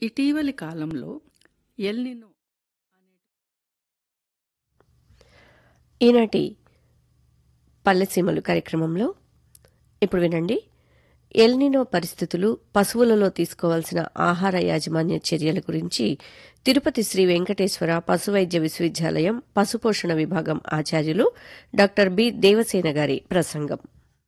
ఇటీవలి కాలంలో El Nino ఈనాటి పల్లెసీమలు కార్యక్రమంలో ఇప్పుడు వినండి. ఎల్నినో పరిస్థితులు, పశువులలో తీసుకోవాల్సిన ఆహార యాజమాన్య చర్యల గురించి తిరుపతి శ్రీ వెంకటేశ్వర పశువైద్య విశ్వవిద్యాలయం పశుపోషణ విభాగం ఆచార్యులు డాక్టర్ బి దేవసేన గారి ప్రసంగం.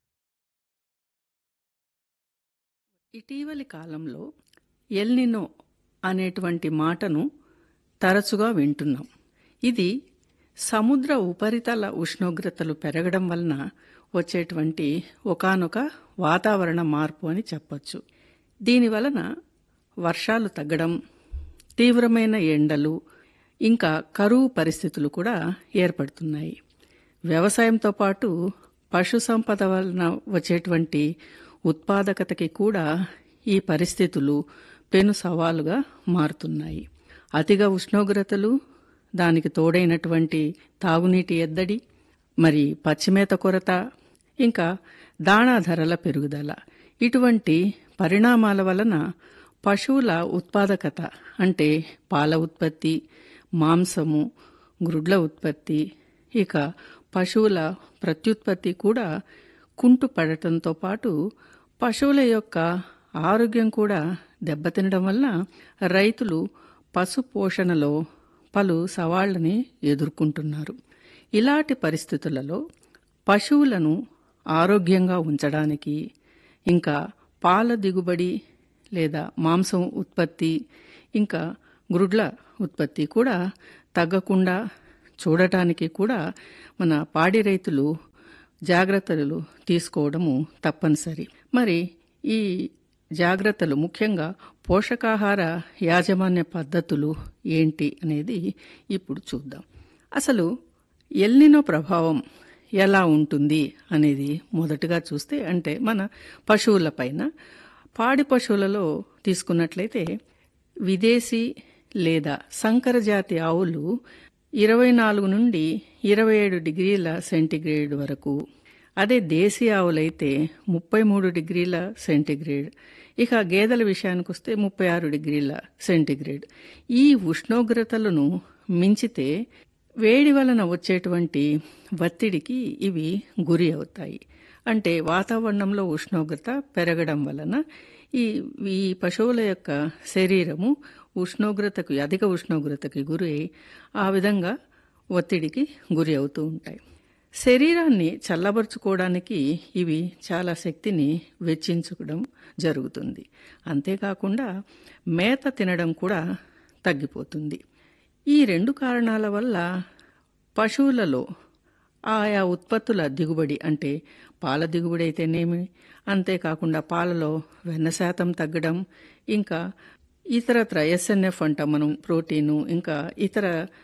ఇటీవలి కాలంలో ఎల్ నినో అనేటువంటి మాటను తరచుగా వింటున్నాం. ఇది సముద్ర ఉపరితల ఉష్ణోగ్రతలు పెరగడం వలన వచ్చేటువంటి ఒకానొక వాతావరణ మార్పు అని చెప్పొచ్చు. దీనివలన వర్షాలు తగ్గడం, తీవ్రమైన ఎండలు, ఇంకా కరువు పరిస్థితులు కూడా ఏర్పడుతున్నాయి. వ్యవసాయంతో పాటు పశు సంపద వలన వచ్చేటువంటి ఉత్పాదకతకి కూడా ఈ పరిస్థితులు పెను సవాలుగా మారుతున్నాయి. అతిగా ఉష్ణోగ్రతలు, దానికి తోడైనటువంటి తాగునీటి ఎద్దడి, మరి పచ్చిమేత కొరత, ఇంకా దాణా ధరల పెరుగుదల, ఇటువంటి పరిణామాల వలన పశువుల ఉత్పాదకత అంటే పాల ఉత్పత్తి, మాంసము, గ్రుడ్ల ఉత్పత్తి, ఇక పశువుల ప్రత్యుత్పత్తి కూడా కుంటుపడటంతో పాటు పశువుల యొక్క ఆరోగ్యం కూడా దెబ్బతినడం వలన రైతులు పశు పోషణలో పలు సవాళ్లని ఎదుర్కొంటున్నారు. ఇలాంటి పరిస్థితులలో పశువులను ఆరోగ్యంగా ఉంచడానికి, ఇంకా పాల దిగుబడి లేదా మాంసం ఉత్పత్తి, ఇంకా గ్రుడ్ల ఉత్పత్తి కూడా తగ్గకుండా చూడటానికి కూడా మన పాడి రైతులు జాగ్రత్తలు తీసుకోవడము తప్పనిసరి. మరి ఈ జాగ్రత్తలు ముఖ్యంగా పోషకాహార యాజమాన్య పద్ధతులు ఏంటి అనేది ఇప్పుడు చూద్దాం. అసలు ఎల్ నినో ప్రభావం ఎలా ఉంటుంది అనేది మొదటగా చూస్తే, అంటే మన పశువుల పైన, పాడి పశువులలో తీసుకున్నట్లయితే విదేశీ లేదా సంకర జాతి ఆవులు 24 నుండి 27 డిగ్రీల సెంటీగ్రేడ్ వరకు, అదే దేశీ ఆవులైతే 33 డిగ్రీల సెంటీగ్రేడ్, ఇక గేదెల విషయానికి వస్తే 36 డిగ్రీల సెంటీగ్రేడ్. ఈ ఉష్ణోగ్రతలను మించితే వేడి వలన వచ్చేటువంటి ఒత్తిడికి ఇవి గురి అవుతాయి. అంటే వాతావరణంలో ఉష్ణోగ్రత పెరగడం వలన ఈ పశువుల యొక్క శరీరము ఉష్ణోగ్రతకు, అధిక ఉష్ణోగ్రతకి గురి అయి ఆ విధంగా ఒత్తిడికి గురి అవుతూ ఉంటాయి. శరీరాన్ని చల్లబరుచుకోవడానికి ఇవి చాలా శక్తిని వెచ్చించడం జరుగుతుంది. అంతేకాకుండా మేత తినడం కూడా తగ్గిపోతుంది. ఈ రెండు కారణాల వల్ల పశువులలో ఆయా ఉత్పత్తుల దిగుబడి, అంటే పాల దిగుబడి అయితేనేమి, అంతేకాకుండా పాలలో వెన్న శాతం తగ్గడం, ఇంకా ఇతరత్ర ఎస్ఎన్ఎఫ్ అంటాం మనం, ప్రోటీను, ఇంకా ఇతర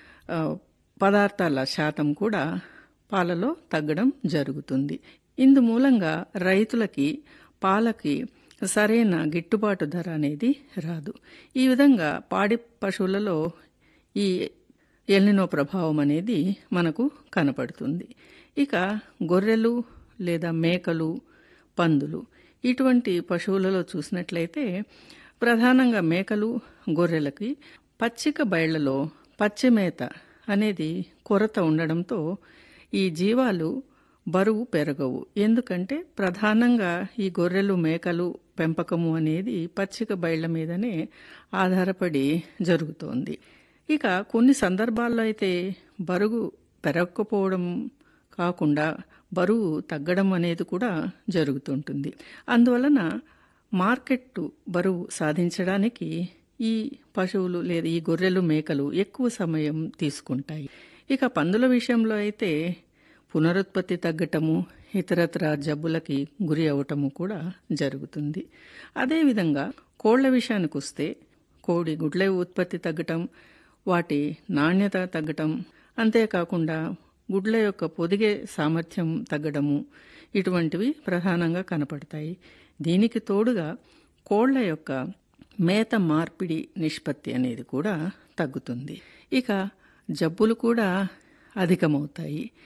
పదార్థాల శాతం కూడా పాలలో తగ్గడం జరుగుతుంది. ఇందు మూలంగా రైతులకి పాలకి సరైన గిట్టుబాటు ధర అనేది రాదు. ఈ విధంగా పాడి పశువులలో ఈ ఎల్ నినో ప్రభావం అనేది మనకు కనపడుతుంది. ఇక గొర్రెలు లేదా మేకలు, పందులు, ఇటువంటి పశువులలో చూసినట్లయితే ప్రధానంగా మేకలు, గొర్రెలకి పచ్చిక బయళ్లలో పచ్చిమేత అనేది కొరత ఉండడంతో ఈ జీవాలు బరువు పెరగవు. ఎందుకంటే ప్రధానంగా ఈ గొర్రెలు, మేకలు పెంపకము అనేది పచ్చిక బయళ్ల మీదనే ఆధారపడి జరుగుతోంది. ఇక కొన్ని సందర్భాల్లో అయితే బరువు పెరగకపోవడం కాకుండా బరువు తగ్గడం అనేది కూడా జరుగుతుంటుంది. అందువలన మార్కెట్ బరువు సాధించడానికి ఈ పశువులు లేదా ఈ గొర్రెలు, మేకలు ఎక్కువ సమయం తీసుకుంటాయి. ఇక పందుల విషయంలో అయితే పునరుత్పత్తి తగ్గటము, ఇతరత్ర జబ్బులకి గురి అవటము కూడా జరుగుతుంది. అదేవిధంగా కోళ్ల విషయానికి వస్తే కోడి గుడ్ల ఉత్పత్తి తగ్గటం, వాటి నాణ్యత తగ్గటం, అంతేకాకుండా గుడ్ల యొక్క పొదిగే సామర్థ్యం తగ్గడము, ఇటువంటివి ప్రధానంగా కనపడతాయి. దీనికి తోడుగా కోళ్ల యొక్క మేత మార్పిడి నిష్పత్తి అనేది కూడా తగ్గుతుంది. ఇక జబ్బులు కూడా అధికమవుతాయి.